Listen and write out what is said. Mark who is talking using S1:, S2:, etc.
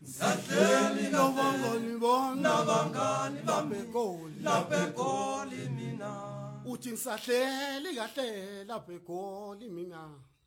S1: Sahleli
S2: nabangani bami
S1: nabangani bami
S2: eGoli
S1: lapha eGoli mina
S2: uthi ngisahleli kahle lapha eGoli mina